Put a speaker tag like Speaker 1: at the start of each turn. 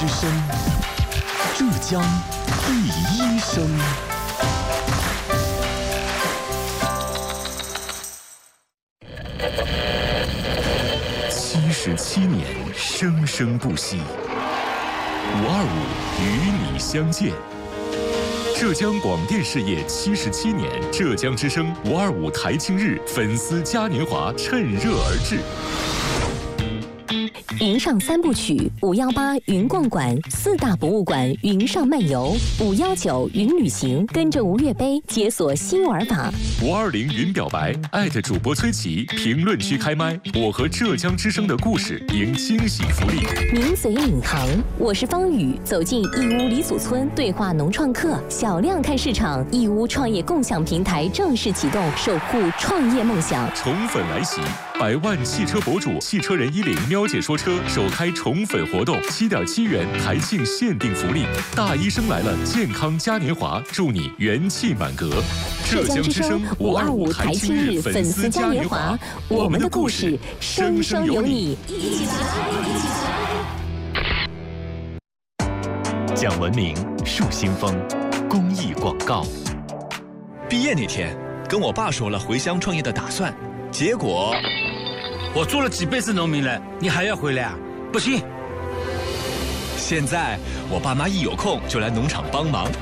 Speaker 1: 之声，浙江第一声。77年，生生不息。525与你相见。浙江广电事业77年，浙江之声525台庆日粉丝嘉年华趁热而至。
Speaker 2: 云上三部曲：518云逛馆、4大博物馆云上漫游；519云旅行，跟着吴越杯解锁新玩法
Speaker 1: ；520云表白，艾特主播崔琦，评论区开麦，我和浙江之声的故事赢惊喜福利。
Speaker 2: 名嘴领航，我是方宇，走进义乌李祖村对话农创客，小量看市场。义乌创业共享平台正式启动，守护创业梦想。
Speaker 1: 宠粉来袭，100万汽车博主汽车人10喵姐说车首开宠粉活动，7.7元台庆限定福利，大医生来了健康嘉年华，祝你元气满格。
Speaker 2: 浙江之声525台庆日粉丝嘉年华，我们的故事生生有你，一起
Speaker 1: 来！讲文明，树新风，公益广告。
Speaker 3: 毕业那天，跟我爸说了回乡创业的打算，结果
Speaker 4: 我做了几辈子农民了，你还要回来啊？不行！
Speaker 3: 现在我爸妈一有空就来农场帮忙。